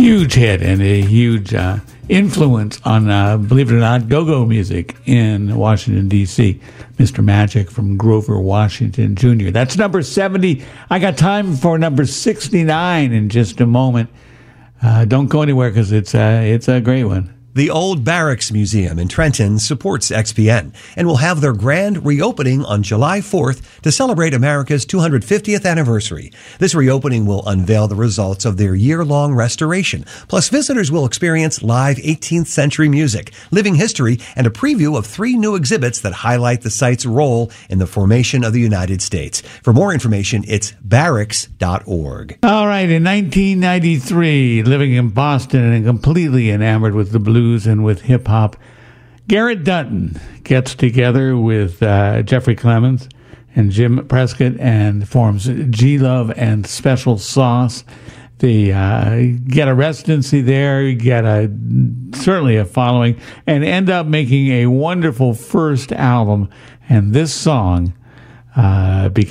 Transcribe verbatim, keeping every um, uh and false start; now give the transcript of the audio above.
huge hit and a huge uh, influence on, uh, believe it or not, go-go music in Washington, D C Mister Magic from Grover Washington Junior That's number seventy. I got time for number sixty-nine in just a moment. Uh, don't go anywhere because it's, uh, it's a great one. The Old Barracks Museum in Trenton supports X P N and will have their grand reopening on July fourth to celebrate America's two hundred fiftieth anniversary. This reopening will unveil the results of their year-long restoration. Plus, visitors will experience live eighteenth century music, living history, and a preview of three new exhibits that highlight the site's role in the formation of the United States. For more information, it's barracks dot org. All right, in nineteen ninety-three, living in Boston and completely enamored with the blues and with hip-hop, Garrett Dutton gets together with uh, Jeffrey Clemens and Jim Prescott and forms G-Love and Special Sauce. They uh, get a residency there, get a certainly a following, and end up making a wonderful first album. And this song uh, became